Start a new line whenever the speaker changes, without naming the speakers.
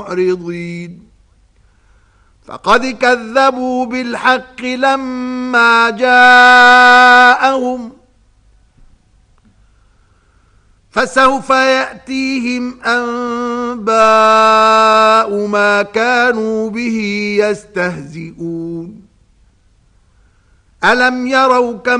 معرضين فقد كذبوا بالحق لما جاءهم فسوف يأتيهم أنباء ما كانوا به يستهزئون ألم يروا كما